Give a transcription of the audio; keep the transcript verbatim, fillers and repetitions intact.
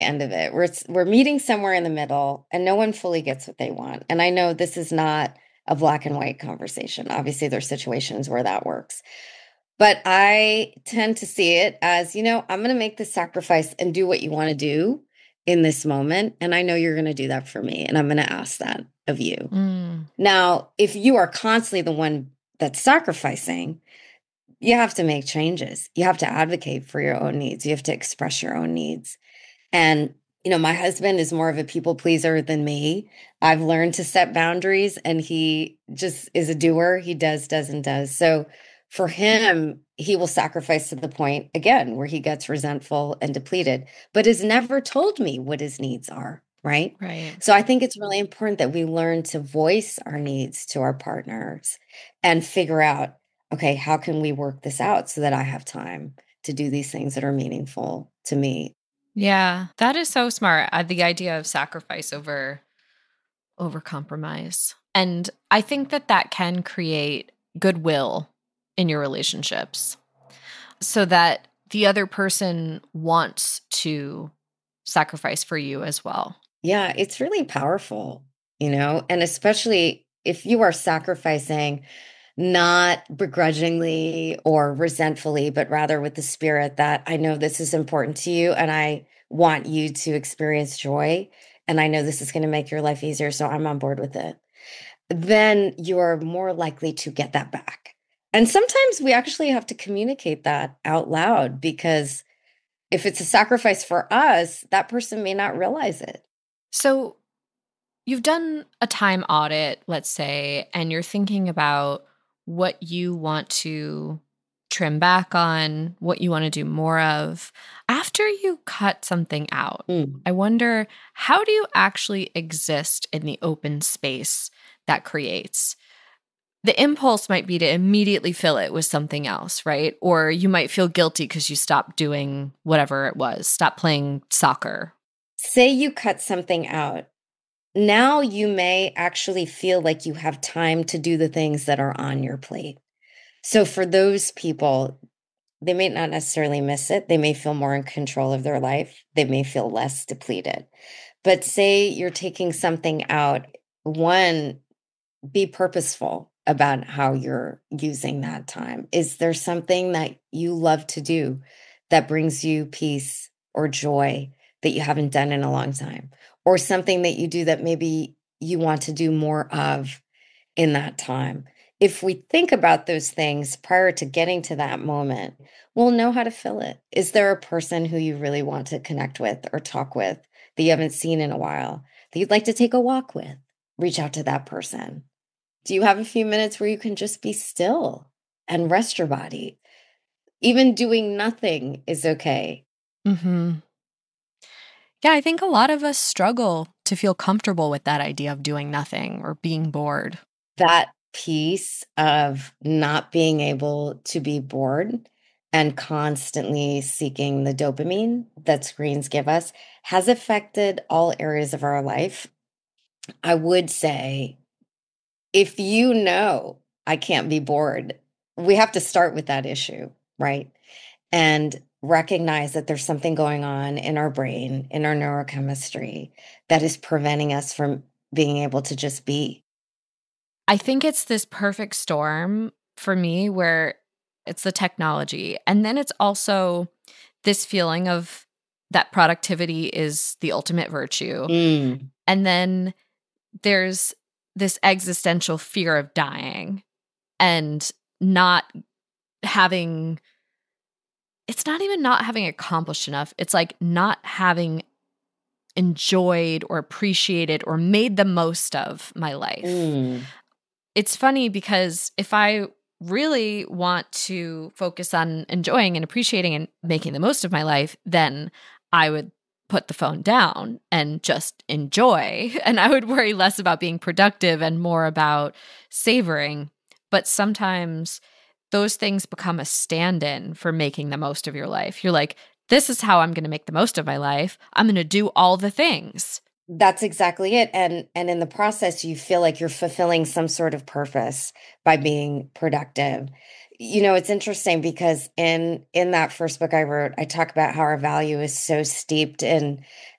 end of it. We're we're meeting somewhere in the middle and no one fully gets what they want. And I know this is not a black and white conversation. Obviously, there's situations where that works. But I tend to see it as, you know, I'm going to make the sacrifice and do what you want to do in this moment. And I know you're going to do that for me. And I'm going to ask that of you. Mm. Now, if you are constantly the one that's sacrificing, you have to make changes. You have to advocate for your own needs. You have to express your own needs. And, you know, my husband is more of a people pleaser than me. I've learned to set boundaries and he just is a doer. He does, does, and does. So for him, he will sacrifice to the point, again, where he gets resentful and depleted, but has never told me what his needs are. Right. Right. So I think it's really important that we learn to voice our needs to our partners and figure out, okay, how can we work this out so that I have time to do these things that are meaningful to me? Yeah, that is so smart. Uh, the idea of sacrifice over over compromise. And I think that that can create goodwill in your relationships so that the other person wants to sacrifice for you as well. Yeah, it's really powerful, you know, and especially if you are sacrificing not begrudgingly or resentfully, but rather with the spirit that I know this is important to you and I want you to experience joy. And I know this is going to make your life easier. So I'm on board with it. Then you're more likely to get that back. And sometimes we actually have to communicate that out loud because if it's a sacrifice for us, that person may not realize it. So you've done a time audit, let's say, and you're thinking about what you want to trim back on, what you want to do more of. After you cut something out, Mm. I wonder, how do you actually exist in the open space that creates? The impulse might be to immediately fill it with something else, right? Or you might feel guilty because you stopped doing whatever it was, stop playing soccer. Say you cut something out. Now you may actually feel like you have time to do the things that are on your plate. So for those people, they may not necessarily miss it. They may feel more in control of their life. They may feel less depleted. But say you're taking something out, one, be purposeful about how you're using that time. Is there something that you love to do that brings you peace or joy that you haven't done in a long time? Or something that you do that maybe you want to do more of in that time? If we think about those things prior to getting to that moment, we'll know how to fill it. Is there a person who you really want to connect with or talk with that you haven't seen in a while that you'd like to take a walk with? Reach out to that person. Do you have a few minutes where you can just be still and rest your body? Even doing nothing is okay. Mm-hmm. Yeah, I think a lot of us struggle to feel comfortable with that idea of doing nothing or being bored. That piece of not being able to be bored and constantly seeking the dopamine that screens give us has affected all areas of our life. I would say, if you know I can't be bored, we have to start with that issue, right? And recognize that there's something going on in our brain, in our neurochemistry, that is preventing us from being able to just be. I think it's this perfect storm for me where it's the technology. And then it's also this feeling of that productivity is the ultimate virtue. Mm. And then there's this existential fear of dying and not having, it's not even not having accomplished enough. It's like not having enjoyed or appreciated or made the most of my life. Mm. It's funny because if I really want to focus on enjoying and appreciating and making the most of my life, then I would put the phone down and just enjoy. And I would worry less about being productive and more about savoring. But sometimes those things become a stand-in for making the most of your life. You're like, this is how I'm going to make the most of my life. I'm going to do all the things. That's exactly it. And and in the process, you feel like you're fulfilling some sort of purpose by being productive. you know, it's interesting because in in that first book I wrote, I talk about how our value is so steeped in